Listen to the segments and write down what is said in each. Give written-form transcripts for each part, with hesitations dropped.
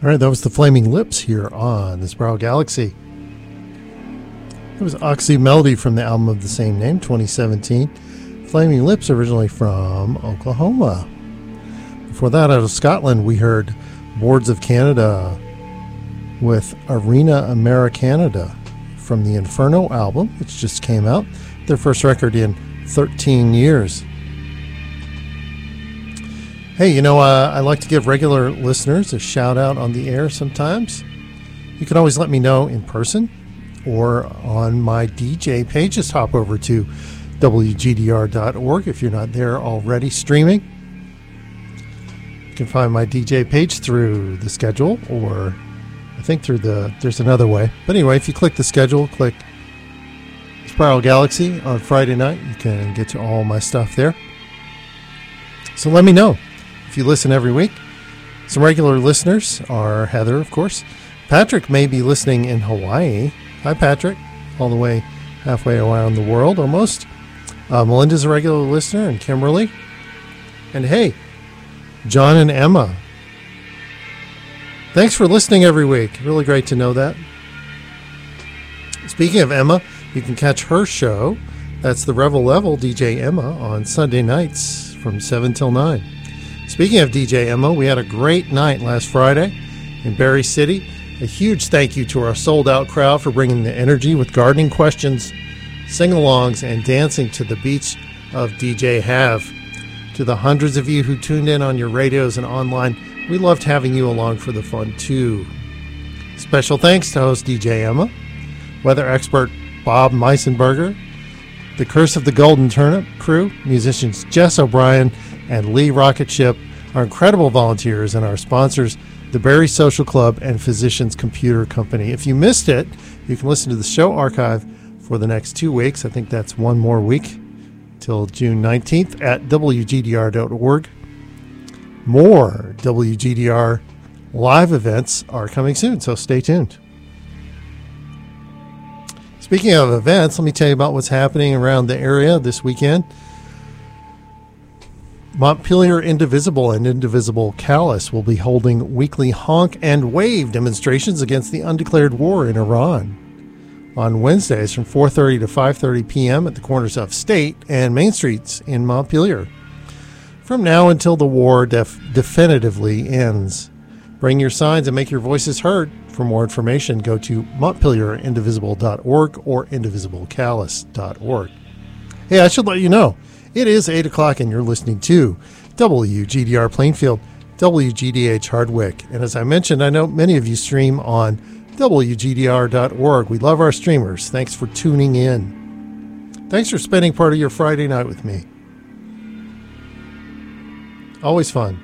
All right, that was the Flaming Lips here on the Spiral Galaxy. It was Oxy Melody from the album of the same name, 2017. Flaming Lips, originally from Oklahoma. Before that, out of Scotland, we heard Boards of Canada with Arena Americanada from the Inferno album, which just came out. Their first record in 13 years. Hey, I like to give regular listeners a shout out on the air sometimes. You can always let me know in person or on my DJ page. Just hop over to WGDR.org if you're not there already streaming. You can find my DJ page through the schedule, or I think there's another way. But anyway, if you click the schedule, click Spiral Galaxy on Friday night, you can get to all my stuff there. So let me know if you listen every week. Some regular listeners are Heather, of course. Patrick may be listening in Hawaii. Hi, Patrick. All the way halfway around the world, almost. Melinda's a regular listener, and Kimberly. And hey, John and Emma. Thanks for listening every week. Really great to know that. Speaking of Emma, you can catch her show. That's the Revel Level, DJ Emma, on Sunday nights from 7 till 9. Speaking of DJ Emma, we had a great night last Friday in Berry City. A huge thank you to our sold-out crowd for bringing the energy with gardening questions, sing-alongs, and dancing to the beats of DJ Have. To the hundreds of you who tuned in on your radios and online, we loved having you along for the fun too. Special thanks to host DJ Emma, weather expert Bob Meisenberger, the Curse of the Golden Turnip crew, musicians Jess O'Brien and Lee Rocketship, our incredible volunteers, and our sponsors, the Berry Social Club and Physicians Computer Company. If you missed it, you can listen to the show archive for the next 2 weeks. I think that's one more week till June 19th at WGDR.org. More WGDR live events are coming soon, so stay tuned. Speaking of events, let me tell you about what's happening around the area this weekend. Montpelier Indivisible and Indivisible Callous will be holding weekly honk and wave demonstrations against the undeclared war in Iran on Wednesdays from 4:30 to 5:30 p.m. at the corners of State and Main Streets in Montpelier. From now until the war definitively ends. Bring your signs and make your voices heard. For more information, go to montpelierindivisible.org or indivisiblecallous.org. Hey, I should let you know, it is 8 o'clock and you're listening to WGDR Plainfield, WGDH Hardwick. And as I mentioned, I know many of you stream on WGDR.org. We love our streamers. Thanks for tuning in. Thanks for spending part of your Friday night with me. Always fun.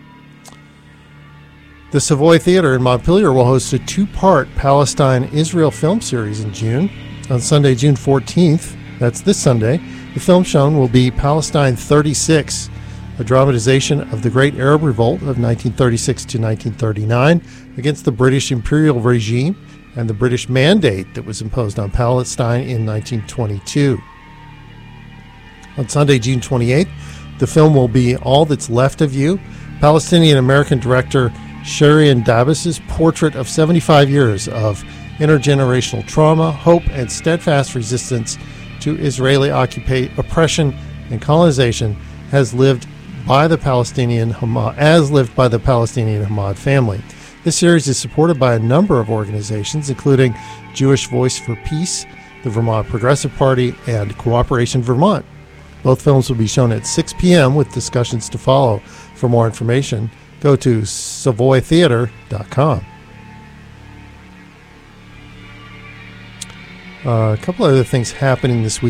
The Savoy Theater in Montpelier will host a 2-part Palestine-Israel film series in June. On Sunday, June 14th, that's this Sunday, the film shown will be Palestine 36, a dramatization of the Great Arab Revolt of 1936 to 1939 against the British imperial regime and the British mandate that was imposed on Palestine in 1922. On Sunday, June 28th, the film will be All That's Left of You, Palestinian-American director Sherian Dabis's portrait of 75 years of intergenerational trauma, hope, and steadfast resistance to Israeli oppression and colonization as lived by the Palestinian Hamad family. This series is supported by a number of organizations, including Jewish Voice for Peace, the Vermont Progressive Party, and Cooperation Vermont. Both films will be shown at 6 p.m. with discussions to follow. For more information, go to savoytheater.com. A couple other things happening this week.